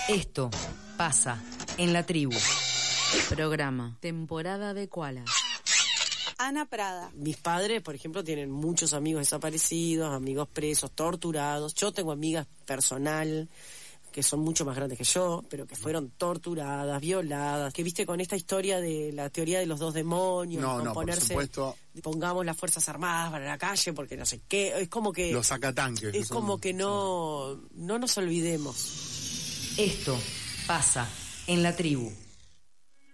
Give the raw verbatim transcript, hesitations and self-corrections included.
Esto pasa en la tribu. Programa, temporada de Koalas. Ana Prada. Mis padres, por ejemplo, tienen muchos amigos desaparecidos, amigos presos, torturados. Yo tengo amigas personal que son mucho más grandes que yo, pero que fueron torturadas, violadas, que viste con esta historia de la teoría de los dos demonios, no, con no, ponerse, por supuesto, pongamos las Fuerzas Armadas para la calle, porque no sé qué, es como que... Los sacatanques. Es son, como que no, no nos olvidemos. Esto pasa en la tribu.